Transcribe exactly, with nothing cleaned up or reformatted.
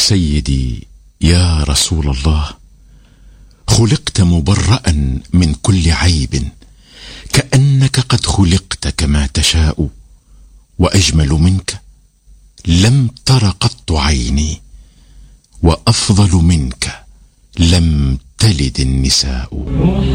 سيدي يا رسول الله، خلقت مبرأ من كل عيب، كأنك قد خلقت كما تشاء، وأجمل منك لم تر قط عيني، وأفضل منك لم تلد النساء.